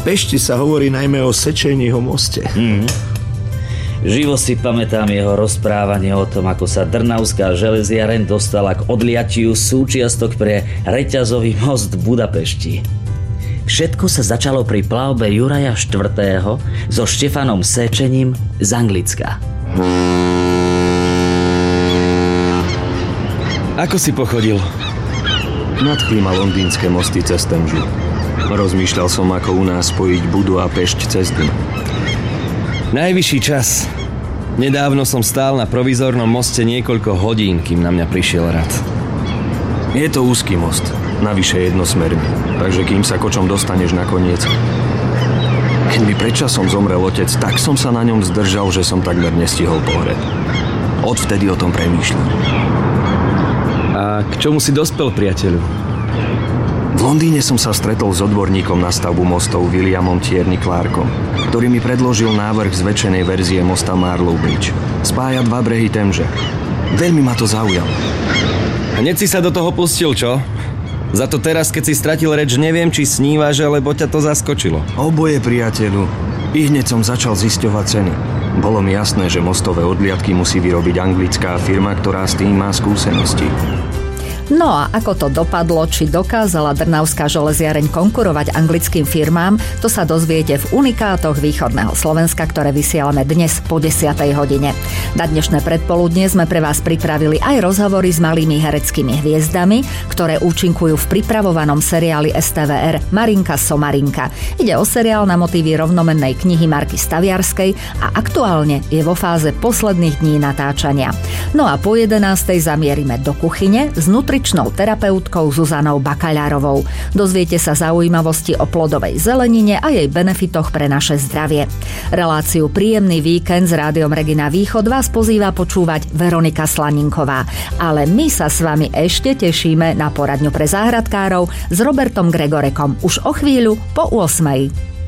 Pešti sa hovorí najmä o Sečeního moste. Živo si pamätám jeho rozprávanie o tom, ako sa Trnavská železiareň dostala k odliatiu súčiastok pre reťazový most v Budapešti. Všetko sa začalo pri plavbe Juraja IV. So Štefanom Sečením z Anglicka. Ako si pochodil? Nadchli ma londýnske mosty cez Temžu. Rozmýšľal som, ako u nás spojiť Budu a Pešť cez deň. Najvyšší čas. Nedávno som stál na provizornom moste niekoľko hodín, kým na mňa prišiel rad. Je to úzky most, navyše jednosmerný, takže kým sa kočom dostaneš na koniec. Keď mi predčasom zomrel otec, tak som sa na ňom zdržal, že som takmer nestihol pohreb. Odvtedy o tom premýšľam. A k čomu si dospel, priateľu? V Londýne som sa stretol s odborníkom na stavbu mostov Williamom Tierney Clarkom, ktorý mi predložil návrh zväčšenej verzie mosta Marlow Bridge. Spája dva brehy Temže. Veľmi ma to zaujalo. Hneď si sa do toho pustil, čo? Za to teraz, keď si stratil reč, neviem, či snívaš, alebo ťa to zaskočilo. Oboje, priateľu. I hneď som začal zisťovať ceny. Bolo mi jasné, že mostové odliadky musí vyrobiť anglická firma, ktorá s tým má skúsenosti. No a ako to dopadlo, či dokázala Trnavská železiareň konkurovať anglickým firmám, to sa dozviete v unikátoch východného Slovenska, ktoré vysielame dnes po 10. hodine. Na dnešné predpoludnie sme pre vás pripravili aj rozhovory s malými hereckými hviezdami, ktoré účinkujú v pripravovanom seriáli STVR Marinka Somarinka. Ide o seriál na motívy rovnomennej knihy Marky Staviarskej a aktuálne je vo fáze posledných dní natáčania. No a po 11. zamierime do kuchyne s nutričnou terapeutkou Zuzanou Bakaľárovou. Dozviete sa zaujímavosti o plodovej zelenine a jej benefitoch pre naše zdravie. Reláciu Príjemný víkend s Rádiom Regina Východ vás pozýva počúvať Veronika Slaninková. Ale my sa s vami ešte tešíme na poradňu pre záhradkárov s Robertom Gregorekom už o chvíľu po 8.